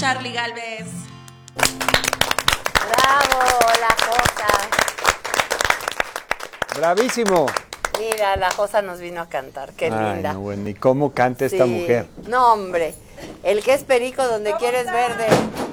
Charly Gálvez. Bravo, la Josa. Bravísimo. Mira, la Josa nos vino a cantar, qué linda. No, bueno, ¿y cómo canta esta mujer? No, hombre, el que es perico donde quieres verde.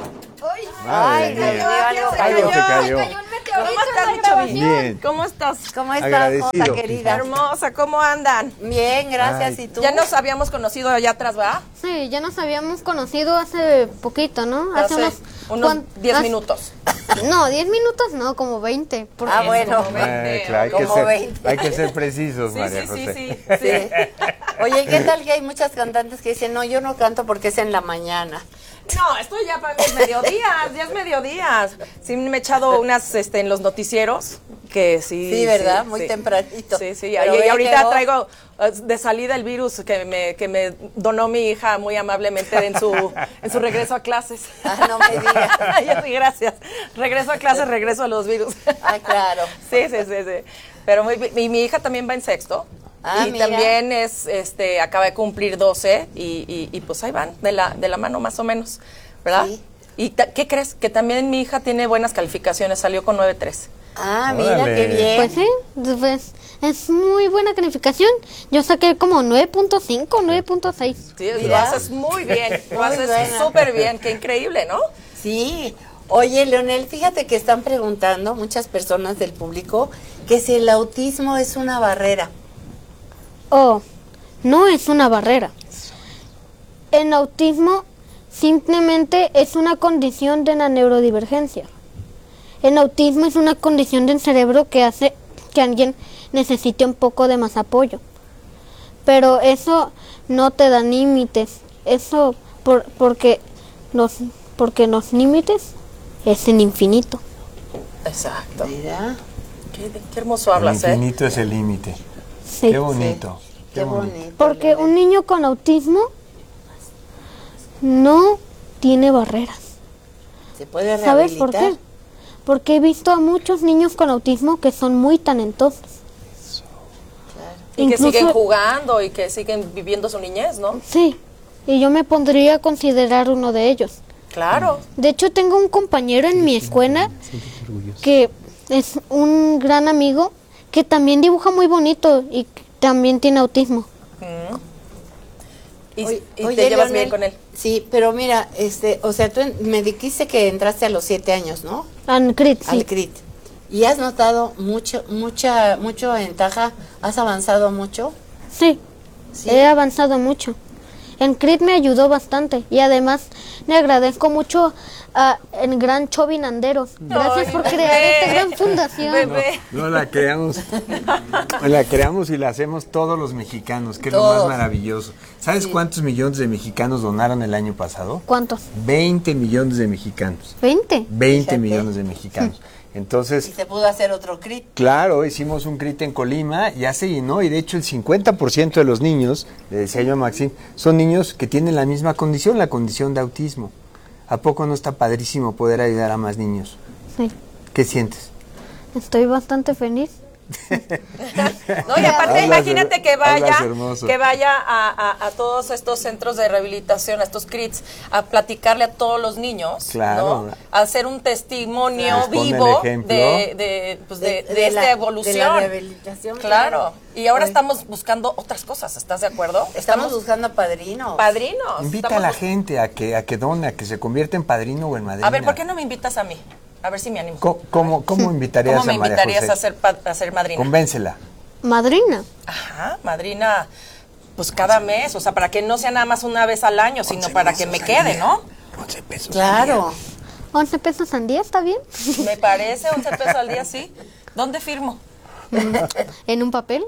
Ay, Dios mío, algo se cayó. ¿Cómo estás, Chavi? Bien. ¿Cómo estás? ¿Cómo estás, Agradecido. Josa, querida? Hermosa, ¿cómo andan? Bien, gracias. Ay. ¿Y tú? Ya nos habíamos conocido allá atrás, ¿verdad? Sí, ya nos habíamos conocido hace poquito, ¿no? Hace unos 10 minutos. No, 10 minutos no, como 20. Porque Ah, bueno. como 20, Claro, como 20. hay que ser precisos, Sí, María sí, José. Sí. Oye, ¿y qué tal que hay muchas cantantes que dicen, no, yo no canto porque es en la mañana? No, esto ya para es mediodías, ya es mediodías. Sí, me he echado unas en los noticieros, que sí. Sí, ¿verdad? Muy tempranito. Sí, sí. Pero Y ve ahorita que traigo de salida el virus que me donó mi hija muy amablemente en su regreso a clases. Ah, no me digas. Yo sí, gracias. Regreso a clases, regreso a los virus. Ah, claro. Sí. Pero y mi hija también va en sexto. Ah, y mira. también acaba de cumplir 12 y pues ahí van, de la mano más o menos, ¿verdad? Sí. ¿Y qué crees? Que también mi hija tiene buenas calificaciones, salió con 9.3. Ah, mira, Órale. qué bien. Pues sí, pues es muy buena calificación. Yo saqué como 9.5, 9.6. Sí, lo Mira. haces muy bien, lo Muy haces buena. súper bien, qué increíble, ¿no? Sí. Oye, Leonel, fíjate que están preguntando muchas personas del público que si el autismo es una barrera. Oh, no es una barrera. El autismo simplemente es una condición de la neurodivergencia. El autismo es una condición del cerebro que hace que alguien necesite un poco de más apoyo. Pero eso no te da límites. Eso porque los límites es el infinito. Exacto. Mira. Qué hermoso hablas, El infinito es el límite. Sí. Qué bonito. Qué bonito. Porque un niño con autismo no tiene barreras. ¿Se puede ¿Sabes rehabilitar? por qué? Porque he visto a muchos niños con autismo que son muy talentosos. Y que Incluso- siguen jugando y que siguen viviendo su niñez, ¿no? Sí, y yo me pondría a considerar uno de ellos. Claro. De hecho, tengo un compañero en mi escuela que es un gran amigo que también dibuja muy bonito y también tiene autismo. Y Oye, te oye, llevas Leonel, bien con él. Sí, pero mira, o sea, tú me dijiste que entraste a los 7 años, ¿no? Ancrit, sí. Al CRIT. ¿Y has notado mucha ventaja? ¿Has avanzado mucho? Sí, Sí. he avanzado mucho. En CRIT me ayudó bastante y además le agradezco mucho a el gran Chovy Nanderos. Gracias Ay, por bebé. crear esta gran fundación. Bebé. No la creamos y la hacemos todos los mexicanos, que es lo Todos. más maravilloso. ¿Sabes cuántos millones de mexicanos donaron el año pasado? ¿Cuántos? 20 millones de mexicanos. ¿20? 20 Fíjate. millones de mexicanos. Y Entonces, se pudo hacer otro CRIT. claro, hicimos un CRIT en Colima, ya se llenó y de hecho el 50% de los niños, le decía yo a Maxine, son niños que tienen la misma condición, la condición de autismo. ¿A poco no está padrísimo poder ayudar a más niños? Sí, ¿Qué sientes? estoy bastante feliz. No, y aparte Hablas imagínate que hablas hermoso. vaya a todos estos centros de rehabilitación, a estos CRITs, a platicarle a todos los niños, Claro. ¿no? A hacer un testimonio Les pone el vivo ejemplo. de esta evolución. De la rehabilitación. Claro. Y ahora Oye, estamos buscando otras cosas, ¿estás de acuerdo? Estamos buscando padrinos. padrinos. Invita a Estamos la gente a que done, a que se convierta en padrino o en madrina. A ver, ¿por qué no me invitas a mí? A ver si me animo. ¿Cómo invitarías ¿Cómo me a María invitarías José? a ser madrina? Convéncela. Madrina. Ajá, madrina, pues cada mes, o sea, para que no sea nada más una vez al año, sino para que me quede, ¿no? 11 pesos. Claro. 11 pesos al día, ¿está bien? Me parece 11 pesos al día, sí. ¿Dónde firmo? ¿En un papel?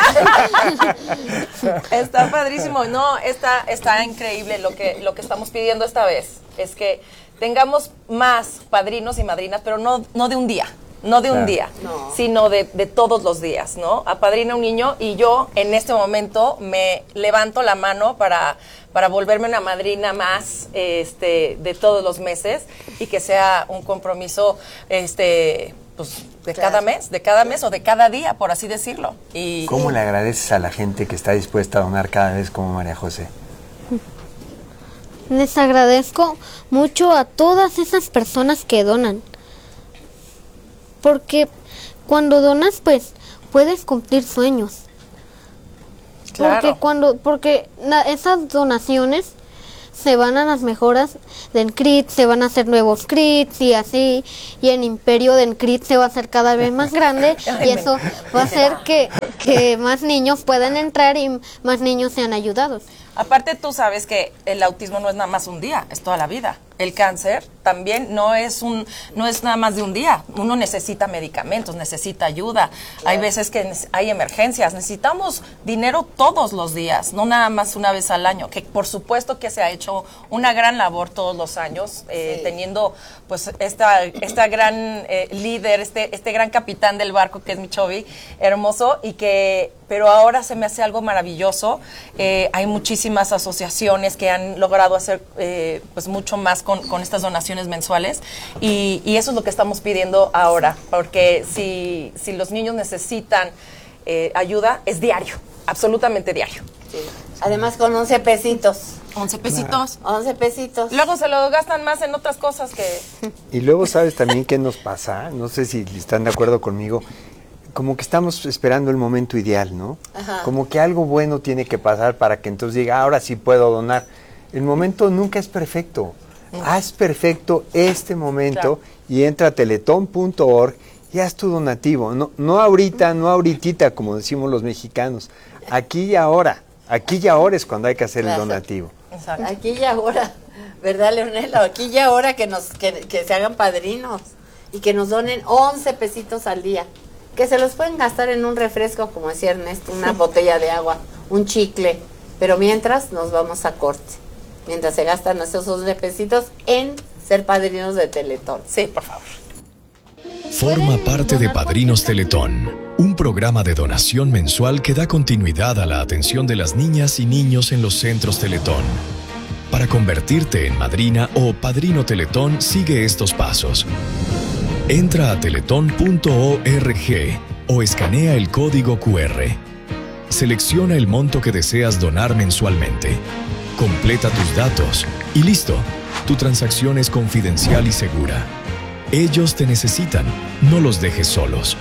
Está padrísimo. No, está increíble lo que estamos pidiendo esta vez. Es que tengamos más padrinos y madrinas, pero no de un día. No de un día, No. sino de todos los días, ¿no? Apadrina un niño y yo en este momento me levanto la mano para volverme una madrina más de todos los meses y que sea un compromiso pues de cada mes o de cada día, por así decirlo. Y ¿Cómo le agradeces a la gente que está dispuesta a donar cada vez como María José? Les agradezco mucho a todas esas personas que donan. Porque cuando donas, pues, puedes cumplir sueños. Claro. Porque esas donaciones se van a las mejoras de Encrit, se van a hacer nuevos crits y así, y el imperio de Encrit se va a hacer cada vez más grande y eso va a hacer que más niños puedan entrar y más niños sean ayudados. Aparte, tú sabes que el autismo no es nada más un día, es toda la vida. El cáncer también no es nada más de un día. Uno necesita medicamentos, necesita ayuda. Claro. Hay veces que hay emergencias. Necesitamos dinero todos los días, no nada más una vez al año. Que por supuesto que se ha hecho una gran labor todos los años, teniendo pues esta gran líder, este gran capitán del barco que es Michovi, hermoso, pero ahora se me hace algo maravilloso. Hay muchísimas asociaciones que han logrado hacer pues mucho más con estas donaciones mensuales y eso es lo que estamos pidiendo ahora, porque si los niños necesitan ayuda, es diario, absolutamente diario. Sí. Además con 11 pesitos. 11 pesitos. 11 pesitos. Luego se lo gastan más en otras cosas que... Y luego, ¿sabes también qué nos pasa? No sé si están de acuerdo conmigo. Como que estamos esperando el momento ideal, ¿no? Ajá. Como que algo bueno tiene que pasar para que entonces diga, ahora sí puedo donar. El momento nunca es perfecto. Haz perfecto este momento, claro, y entra a teletón.org y haz tu donativo. No ahorita, no ahorita, como decimos los mexicanos. Aquí y ahora. Aquí y ahora es cuando hay que hacer el donativo. Exacto. Aquí y ahora, ¿verdad, Leonela? Aquí y ahora que se hagan padrinos y que nos donen 11 pesitos al día. Que se los pueden gastar en un refresco, como decía Ernesto, una botella de agua, un chicle. Pero mientras nos vamos a corte. Mientras se gastan esos 11 pesitos en ser padrinos de Teletón. Sí, por favor. Forma parte de Padrinos Teletón, un programa de donación mensual que da continuidad a la atención de las niñas y niños en los centros Teletón. Para convertirte en madrina o padrino Teletón, sigue estos pasos. Entra a teletón.org o escanea el código QR. Selecciona el monto que deseas donar mensualmente. Completa tus datos y listo. Tu transacción es confidencial y segura. Ellos te necesitan, no los dejes solos.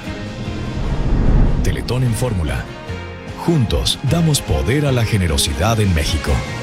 Teletón en fórmula. Juntos damos poder a la generosidad en México.